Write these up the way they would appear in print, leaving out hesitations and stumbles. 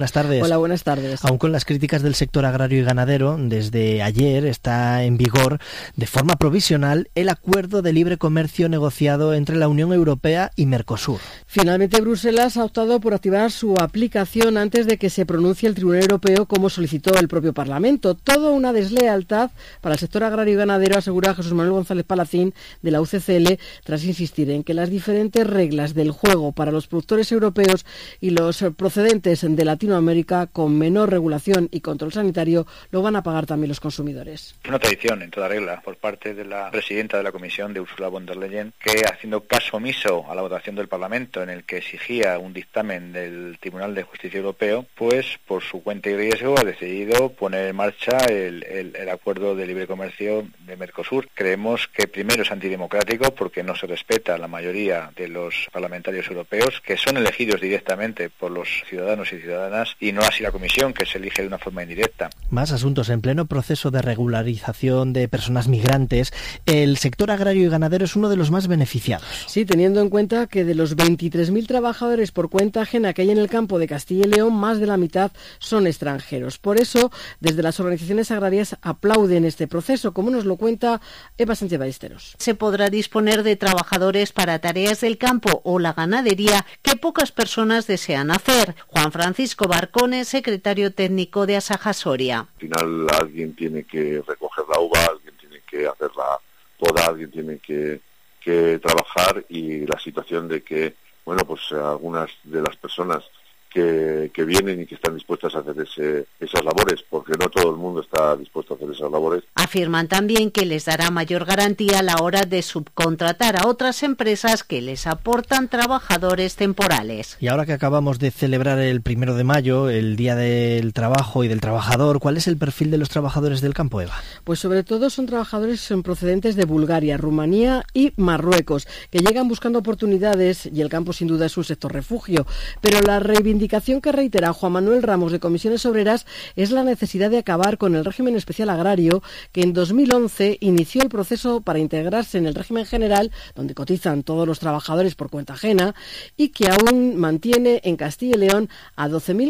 Buenas tardes. Hola, buenas tardes. Aún con las críticas del sector agrario y ganadero, desde ayer está en vigor de forma provisional el acuerdo de libre comercio negociado entre la Unión Europea y Mercosur. Finalmente, Bruselas ha optado por activar su aplicación antes de que se pronuncie el Tribunal Europeo, como solicitó el propio Parlamento. Todo una deslealtad para el sector agrario y ganadero, asegura Jesús Manuel González Palacín, de la UCCL, tras insistir en que las diferentes reglas del juego para los productores europeos y los procedentes de Latinoamérica con menor regulación y control sanitario lo van a pagar también los consumidores. Es una tradición en toda regla por parte de la presidenta de la Comisión, de Ursula von der Leyen, que haciendo caso omiso a la votación del Parlamento en el que exigía un dictamen del Tribunal de Justicia Europeo, pues por su cuenta y riesgo ha decidido poner en marcha el acuerdo de libre comercio de Mercosur. Creemos que primero es antidemocrático porque no se respeta la mayoría de los parlamentarios europeos, que son elegidos directamente por los ciudadanos y ciudadanas, y no así la Comisión, que se elige de una forma indirecta. Más asuntos. En pleno proceso de regularización de personas migrantes, el sector agrario y ganadero es uno de los más beneficiados. Sí, teniendo en cuenta que de los 23.000 trabajadores por cuenta ajena que hay en el campo de Castilla y León, más de la mitad son extranjeros. Por eso, desde las organizaciones agrarias aplauden este proceso, como nos lo cuenta Eva Sánchez Ballesteros. Se podrá disponer de trabajadores para tareas del campo o la ganadería que pocas personas desean hacer. Juan Francisco Barcones, secretario técnico de Asaja Soria. Al final alguien tiene que recoger la uva, alguien tiene que hacer la poda, alguien tiene que trabajar, y la situación de que, bueno, pues algunas de las personas que vienen y que están dispuestas a hacer esas labores, porque no todo el mundo está dispuesto a hacer esas labores. Afirman también que les dará mayor garantía a la hora de subcontratar a otras empresas que les aportan trabajadores temporales. Y ahora que acabamos de celebrar el 1 de mayo, el Día del Trabajo y del Trabajador, ¿cuál es el perfil de los trabajadores del campo, Eva? Pues sobre todo son trabajadores procedentes de Bulgaria, Rumanía y Marruecos, que llegan buscando oportunidades, y el campo sin duda es un sector refugio, pero la reivindicación que reitera Juan Manuel Ramos de Comisiones Obreras es la necesidad de acabar con el régimen especial agrario, que en 2011 inició el proceso para integrarse en el régimen general, donde cotizan todos los trabajadores por cuenta ajena, y que aún mantiene en Castilla y León a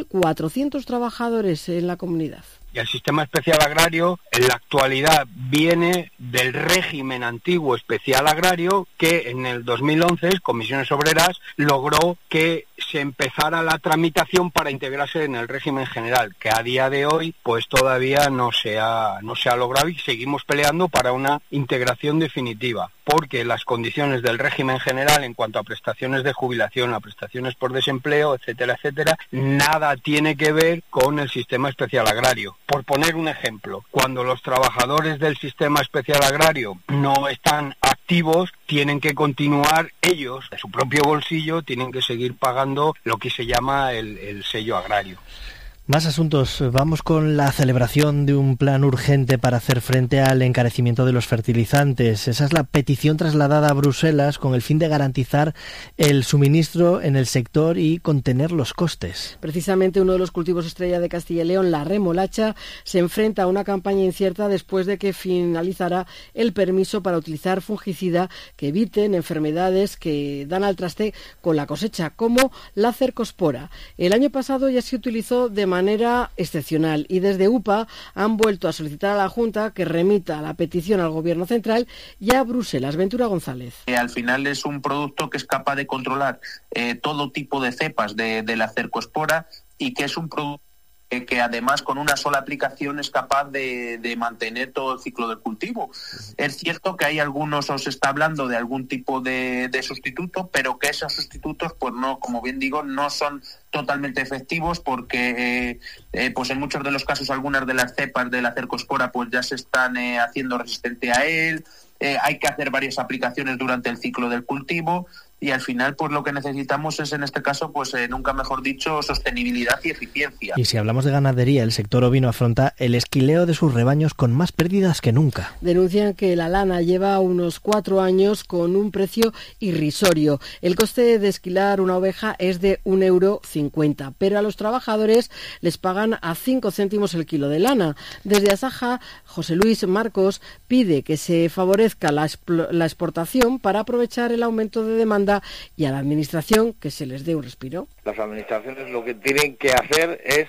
12.400 trabajadores en la comunidad. Y el sistema especial agrario en la actualidad viene del régimen antiguo especial agrario, que en el 2011 Comisiones Obreras logró que se empezara la tramitación para integrarse en el régimen general, que a día de hoy pues todavía no se ha logrado, y seguimos peleando para una integración definitiva, porque las condiciones del régimen general en cuanto a prestaciones de jubilación, a prestaciones por desempleo, etcétera, etcétera, nada tiene que ver con el sistema especial agrario. Por poner un ejemplo, cuando los trabajadores del sistema especial agrario no están activos, tienen que continuar ellos, de su propio bolsillo, tienen que seguir pagando lo que se llama el sello agrario. Más asuntos. Vamos con la celebración de un plan urgente para hacer frente al encarecimiento de los fertilizantes. Esa es la petición trasladada a Bruselas con el fin de garantizar el suministro en el sector y contener los costes. Precisamente uno de los cultivos estrella de Castilla y León, la remolacha, se enfrenta a una campaña incierta después de que finalizara el permiso para utilizar fungicida que eviten enfermedades que dan al traste con la cosecha, como la cercospora. El año pasado ya se utilizó de manera excepcional, y desde UPA han vuelto a solicitar a la Junta que remita la petición al Gobierno central y a Bruselas. Ventura González. Al final es un producto que es capaz de controlar todo tipo de cepas de la cercospora, y que es un producto que además con una sola aplicación es capaz de mantener todo el ciclo del cultivo. Es cierto que hay algunos, os está hablando de algún tipo de sustituto, pero que esos sustitutos, pues no, como bien digo, no son totalmente efectivos, porque pues en muchos de los casos algunas de las cepas de la cercospora pues ya se están haciendo resistente a él. Hay que hacer varias aplicaciones durante el ciclo del cultivo, y al final pues lo que necesitamos es, en este caso, pues nunca mejor dicho, sostenibilidad y eficiencia. Y si hablamos de ganadería, el sector ovino afronta el esquileo de sus rebaños con más pérdidas que nunca. Denuncian que la lana lleva unos 4 años con un precio irrisorio. El coste de esquilar una oveja es de 1,50 €, pero a los trabajadores les pagan a 5 céntimos el kilo de lana. Desde Asaja, José Luis Marcos pide que se favorezca la exportación para aprovechar el aumento de demanda Hacienda y a la Administración que se les dé un respiro. Las administraciones lo que tienen que hacer es